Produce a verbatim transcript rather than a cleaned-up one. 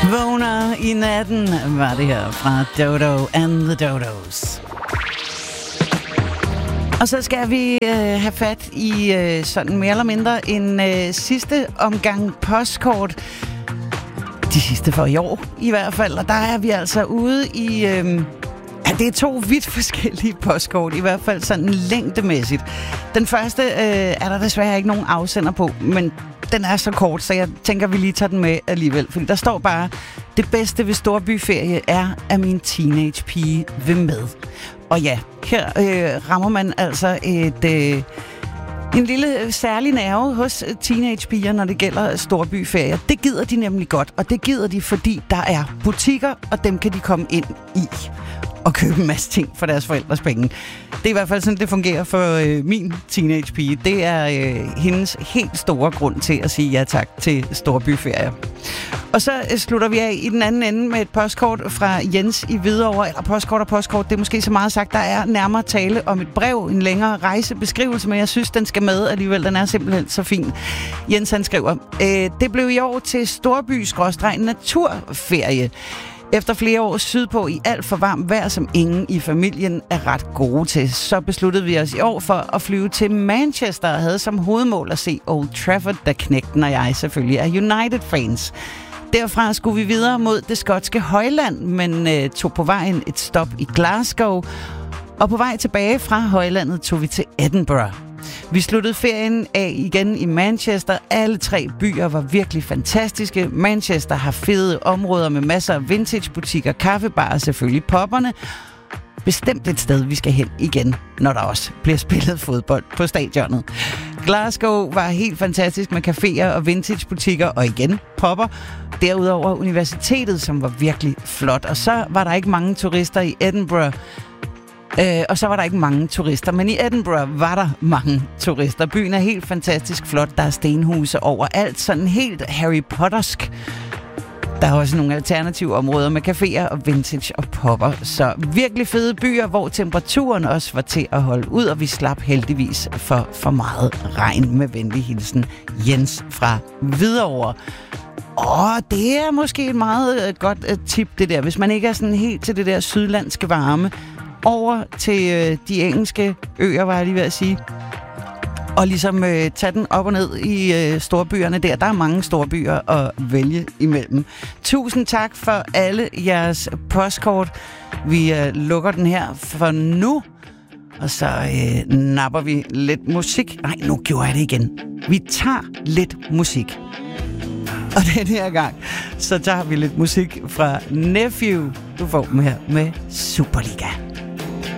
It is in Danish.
Vågner i natten var det her fra Dodo and the Dodos. Og så skal vi øh, have fat i øh, sådan mere eller mindre en øh, sidste omgang postkort. De sidste for i år i hvert fald. Og der er vi altså ude i... Øh, ja, det er to vidt forskellige postkort, i hvert fald sådan længdemæssigt. Den første øh, er der desværre ikke nogen afsender på, men den er så kort, så jeg tænker, vi lige tager den med alligevel. Fordi der står bare, det bedste ved storbyferie er, at min teenagepige vil med. Og ja, her øh, rammer man altså et... Øh, En lille særlig nerve hos teenagepiger, når det gælder storbyferier. Det gider de nemlig godt, og det gider de, fordi der er butikker, og dem kan de komme ind i og købe en masse ting for deres forældres penge. Det er i hvert fald sådan, det fungerer for øh, min teenagepige. Det er øh, hendes helt store grund til at sige ja tak til storbyferier. Og så øh, slutter vi af i den anden ende med et postkort fra Jens i Hvidovre. Eller postkort og postkort, det er måske så meget sagt. Der er nærmere tale om et brev, en længere rejsebeskrivelse, men jeg synes, den skal med alligevel. Den er simpelthen så fin. Jens han skriver, øh, det blev i år til storby-naturferie. Efter flere år sydpå i alt for varmt vejr, som ingen i familien er ret gode til, så besluttede vi os i år for at flyve til Manchester og havde som hovedmål at se Old Trafford, da knægten og jeg selvfølgelig er United-fans. Derfra skulle vi videre mod det skotske højland, men øh, tog på vejen et stop i Glasgow. Og på vej tilbage fra højlandet tog vi til Edinburgh. Vi sluttede ferien af igen i Manchester. Alle tre byer var virkelig fantastiske. Manchester har fede områder med masser af vintagebutikker, kaffebarer og selvfølgelig popperne. Bestemt et sted, vi skal hen igen, når der også bliver spillet fodbold på stadionet. Glasgow var helt fantastisk med caféer og vintagebutikker, og igen popper. Derudover universitetet, som var virkelig flot. Og så var der ikke mange turister i Edinburgh. Øh, og så var der ikke mange turister, men i Edinburgh var der mange turister. Byen er helt fantastisk flot. Der er stenhuse overalt, sådan helt Harry Pottersk. Der er også nogle alternative områder med caféer og vintage og popper. Så virkelig fede byer, hvor temperaturen også var til at holde ud, og vi slap heldigvis for for meget regn. Med venlig hilsen, Jens fra Hvidovre. Åh, det er måske et meget godt uh, tip, det der. Hvis man ikke er sådan helt til det der sydlandske varme, over til øh, de engelske øer, var jeg lige ved at sige. Og ligesom øh, tage den op og ned i øh, storbyerne der. Der er mange storbyer at vælge imellem. Tusind tak for alle jeres postkort. Vi øh, lukker den her for nu. Og så øh, napper vi lidt musik. Nej, nu gjorde jeg det igen. Vi tager lidt musik. Og den her gang, så tager vi lidt musik fra Nephew. Du får dem her med Superliga.